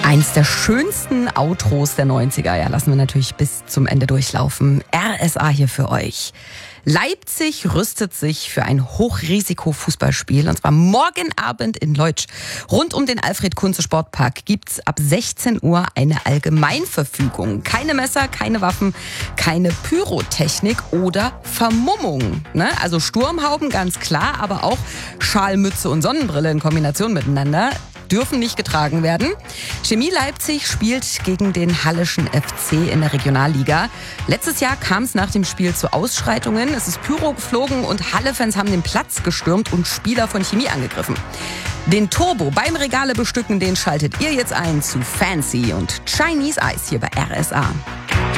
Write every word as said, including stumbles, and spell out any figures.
Eins der schönsten Outros der neunziger, ja, lassen wir natürlich bis zum Ende durchlaufen. R S A hier für euch. Leipzig rüstet sich für ein Hochrisiko-Fußballspiel, und zwar morgen Abend in Leutsch. Rund um den Alfred-Kunze-Sportpark gibt's ab sechzehn Uhr eine Allgemeinverfügung. Keine Messer, keine Waffen, keine Pyrotechnik oder Vermummung. Ne? Also Sturmhauben, ganz klar, aber auch Schalmütze und Sonnenbrille in Kombination miteinander dürfen nicht getragen werden. Chemie Leipzig spielt gegen den Halleschen F C in der Regionalliga. Letztes Jahr kam es nach dem Spiel zu Ausschreitungen. Es ist Pyro geflogen und Halle-Fans haben den Platz gestürmt und Spieler von Chemie angegriffen. Den Turbo beim Regale bestücken, den schaltet ihr jetzt ein zu Fancy und Chinese Ice hier bei R S A.